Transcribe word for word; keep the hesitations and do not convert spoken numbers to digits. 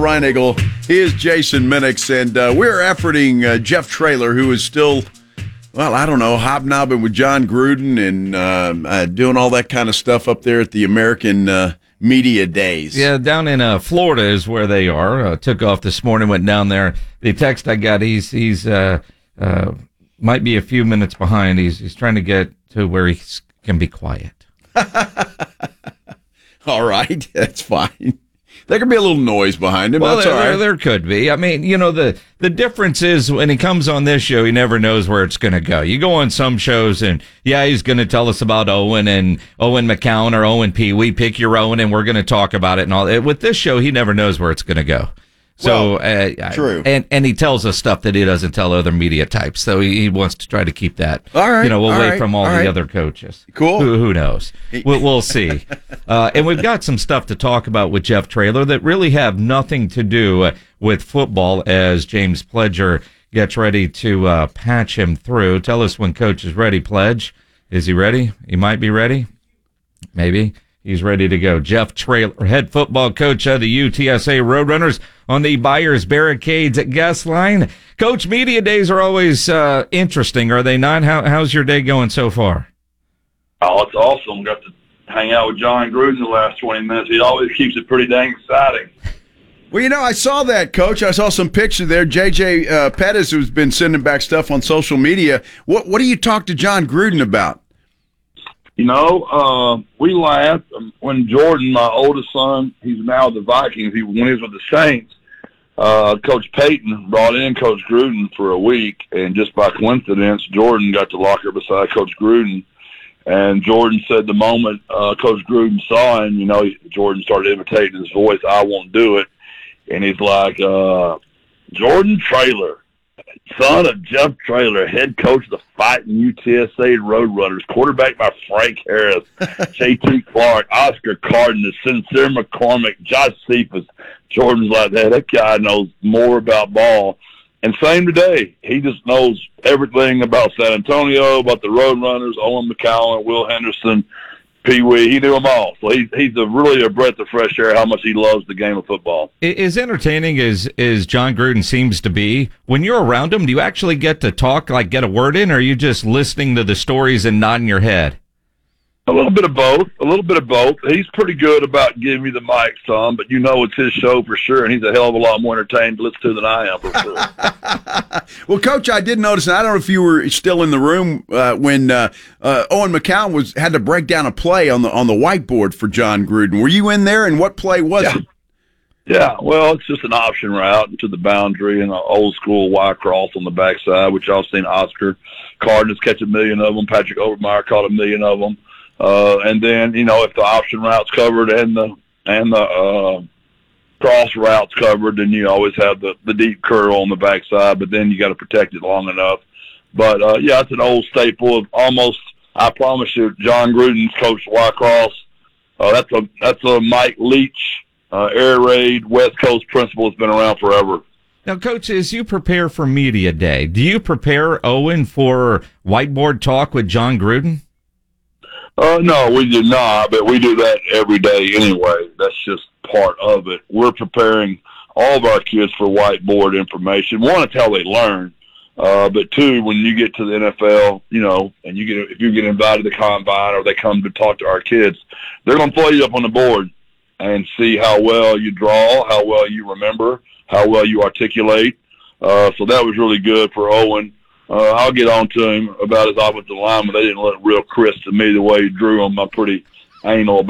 Reinigle. He is Jason Minix, and uh, we're efforting uh, Jeff Traylor, who is still, well, I don't know, hobnobbing with John Gruden and uh, uh, doing all that kind of stuff up there at the American uh, Media Days. Yeah, down in uh, Florida is where they are. Uh, took off this morning, went down there. The text I got, he's he's uh, uh, might be a few minutes behind. He's he's trying to get to where he can be quiet. All right, that's fine. There could be a little noise behind him. Well, That's there, all right. there, there could be. I mean, you know, the, the difference is when he comes on this show, he never knows where it's going to go. You go on some shows and, yeah, he's going to tell us about Owen and Owen McCown or Owen P. We pick your Owen and we're going to talk about it and all. With this show, he never knows where it's going to go. So, well, uh, true. And, and he tells us stuff that he doesn't tell other media types. So he, he wants to try to keep that, all right, you know, away right, from all, all the right. other coaches. Cool. Who, who knows? We'll, we'll see. Uh, and we've got some stuff to talk about with Jeff Traylor that really have nothing to do uh, with football as James Pledger gets ready to uh, patch him through. Tell us when Coach is ready, Pledge. Is he ready? He might be ready. Maybe. He's ready to go. Jeff Traylor, head football coach of the U T S A Roadrunners on the Buyers Barricades at guest line. Coach, media days are always uh, interesting, are they not? How, how's your day going so far? Oh, it's awesome. Got to hang out with John Gruden the last twenty minutes. He always keeps it pretty dang exciting. Well, you know, I saw that, Coach. I saw some picture there. J J uh, Pettis, who's been sending back stuff on social media. What What do you talk to John Gruden about? You know, uh, we laughed when Jordan, my oldest son, he's now with the Vikings. He, when he was with the Saints, uh, Coach Payton brought in Coach Gruden for a week, and just by coincidence, Jordan got to locker beside Coach Gruden. And Jordan said the moment uh, Coach Gruden saw him, you know, Jordan started imitating his voice, "I won't do it." And he's like, uh, Jordan Traylor, son of Jeff Traylor, head coach of the fighting U T S A Roadrunners, quarterback by Frank Harris, J T Clark, Oscar Cardenas, Sincere McCormick, Josh Cephas. Jordan's like, that, that guy knows more about ball. And same today. He just knows everything about San Antonio, about the Roadrunners, Owen McCown, Will Henderson, Pee Wee. He knew them all. So he's, he's a, really a breath of fresh air how much he loves the game of football. As entertaining as, as John Gruden seems to be, when you're around him, do you actually get to talk, like get a word in, or are you just listening to the stories and nodding your head? A little bit of both. A little bit of both. He's pretty good about giving me the mic some, but you know it's his show for sure, and he's a hell of a lot more entertained to listen to than I am for sure. Well, Coach, I did notice, and I don't know if you were still in the room uh, when uh, uh, Owen McCown was had to break down a play on the on the whiteboard for John Gruden. Were you in there, and what play was yeah. it? Yeah, well, it's just an option route into the boundary and an old school Y cross on the backside, which y'all seen Oscar Cardenas catch a million of them. Patrick Overmeyer caught a million of them. Uh, and then, you know, if the option route's covered and the and the uh, cross route's covered, then you always have the, the deep curl on the backside, but then you got to protect it long enough. But, uh, yeah, it's an old staple of almost, I promise you, John Gruden's coached Y-Cross. Uh, that's a that's a Mike Leach uh, air raid West Coast principle that's been around forever. Now, Coach, as you prepare for Media Day, do you prepare Owen for whiteboard talk with John Gruden? Uh, no, we do not, but we do that every day anyway. That's just part of it. We're preparing all of our kids for whiteboard information. One, it's how they learn. Uh, but two, when you get to the N F L, you know, and you get, if you get invited to the combine or they come to talk to our kids, they're going to play you up on the board and see how well you draw, how well you remember, how well you articulate. Uh, so that was really good for Owen. Uh, I'll get on to him about his offensive line, but they didn't look real crisp to me the way he drew them. I'm pretty anal about